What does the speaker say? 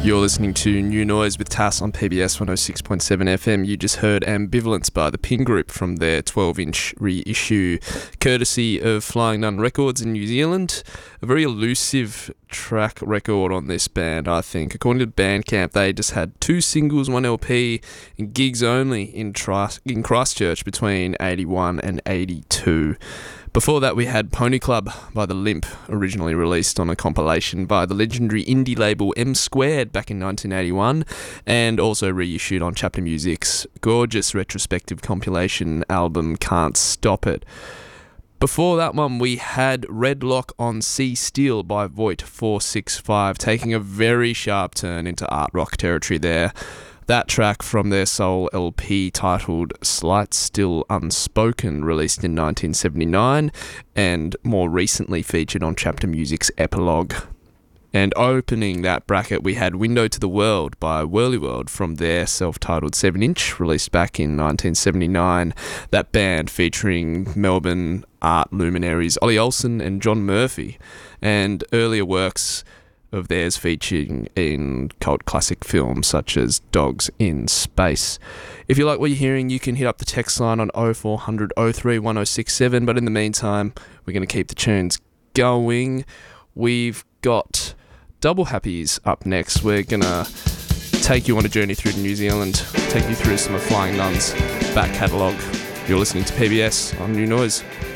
You're listening to New Noise with Tass on PBS 106.7 FM. You just heard Ambivalence by the Pin Group from their 12-inch reissue, courtesy of Flying Nun Records in New Zealand. A very elusive track record on this band, I think. According to Bandcamp, they just had 2 singles, 1 LP, and gigs only in Christchurch between 81 and 82. Before that, we had Pony Club by The Limp, originally released on a compilation by the legendary indie label M Squared back in 1981, and also reissued on Chapter Music's gorgeous retrospective compilation album Can't Stop It. Before that one, we had Red Lock on C Steel by Void 465, taking a very sharp turn into art rock territory there. That track from their soul LP titled Slight Still Unspoken, released in 1979, and more recently featured on Chapter Music's Epilogue. And opening that bracket, we had Window to the World by Whirly World from their self-titled 7-inch, released back in 1979. That band featuring Melbourne art luminaries Ollie Olsen and John Murphy, and earlier works of theirs featuring in cult classic films such as Dogs in Space. If you like what you're hearing, you can hit up the text line on 0400 03 1067, but in the meantime, we're going to keep the tunes going. We've got Double Happies up next. We're going to take you on a journey through New Zealand, take you through some of Flying Nun's back catalogue. You're listening to PBS on New Noise.